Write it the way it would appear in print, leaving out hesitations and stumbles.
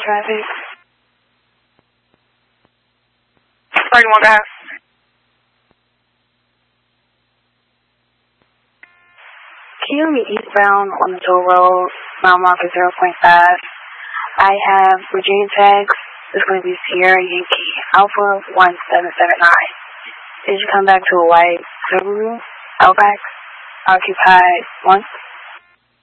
traffic. 31 guys. Can you meet eastbound on the toll road, mile marker 0.5? I have Virginia tags. It's going to be Sierra Yankee Alpha 1779. Did you come back to a white Subaru Outback occupied 1?